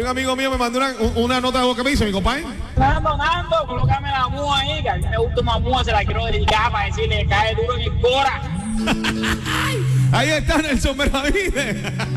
amigo mío me mandó una nota de voz que me dice, mi compadre. Nando, colócame la múa ahí, que a mí me gusta una múa, se la quiero dedicar para decirle que cae duro en el cora. Ahí está Nelson Benavides.